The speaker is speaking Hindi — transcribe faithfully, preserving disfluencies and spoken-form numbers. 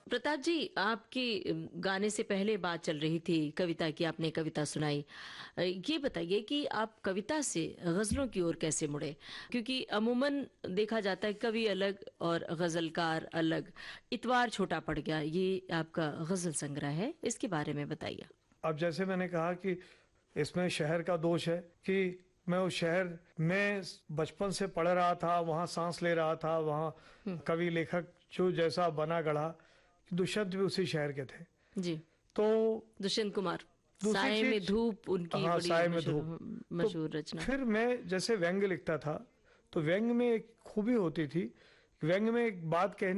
प्रताप जी, आपकी गाने से पहले बात चल रही थी कविता की, आपने कविता सुनाई। अ, ये बताइए कि आप कविता से गजलों की ओर कैसे मुड़े? क्योंकि अमूमन देखा जाता है कवि अलग और गजलकार अलग। इतवार छोटा पड़ गया, ये आपका गजल संग्रह है, इसके बारे में बताइए। अब जैसे मैंने कहा कि इसमें शहर का दोष है कि मैं उस शहर में बचपन से पढ़ रहा था, वहाँ सांस ले रहा था, हम्म। वहाँ कवि लेखक जो जैसा बना गढ़ा, दुष्यंत भी उसी शहर के थे। जी। तो दुष्यंत कुमार। दूसरी साए में चीज, धूप उनकी हाँ, बड़ी साय में मशहूर धूप। तो मशहूर रचना। फिर मैं जैसे व्यंग्य लिखता था, तो व्यंग्य में एक खूबी होती थी, व्यंग्य में एक बात कहनी